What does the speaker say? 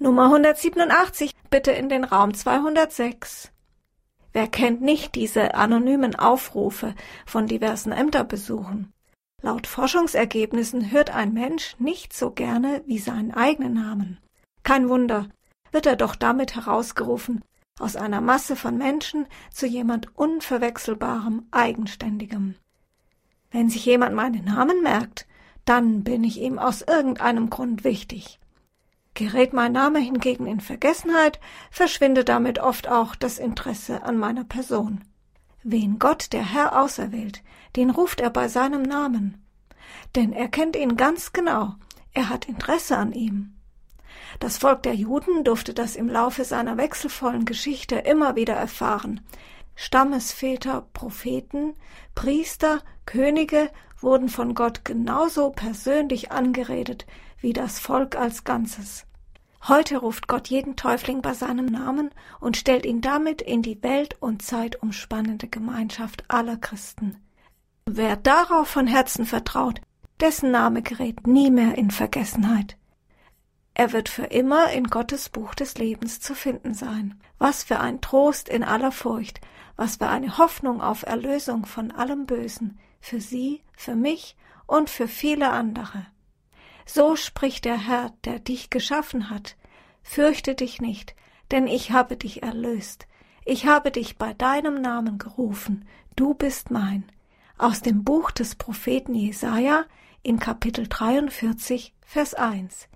Nummer 187, bitte in den Raum 206. Wer kennt nicht diese anonymen Aufrufe von diversen Ämterbesuchen? Laut Forschungsergebnissen hört ein Mensch nicht so gerne wie seinen eigenen Namen. Kein Wunder, wird er doch damit herausgerufen aus einer Masse von Menschen zu jemand Unverwechselbarem, Eigenständigem. Wenn sich jemand meinen Namen merkt, dann bin ich ihm aus irgendeinem Grund wichtig. Gerät mein Name hingegen in Vergessenheit, verschwindet damit oft auch das Interesse an meiner Person. Wen Gott, der Herr, auserwählt, den ruft er bei seinem Namen. Denn er kennt ihn ganz genau, er hat Interesse an ihm. Das Volk der Juden durfte das im Laufe seiner wechselvollen Geschichte immer wieder erfahren. Stammesväter, Propheten, Priester, Könige wurden von Gott genauso persönlich angeredet wie das Volk als Ganzes. Heute ruft Gott jeden Täufling bei seinem Namen und stellt ihn damit in die welt- und zeitumspannende Gemeinschaft aller Christen. Wer darauf von Herzen vertraut, dessen Name gerät nie mehr in Vergessenheit. Er wird für immer in Gottes Buch des Lebens zu finden sein. Was für ein Trost in aller Furcht, was für eine Hoffnung auf Erlösung von allem Bösen, für Sie, für mich und für viele andere. So spricht der Herr, der dich geschaffen hat. Fürchte dich nicht, denn ich habe dich erlöst. Ich habe dich bei deinem Namen gerufen. Du bist mein. Aus dem Buch des Propheten Jesaja in Kapitel 43, Vers 1.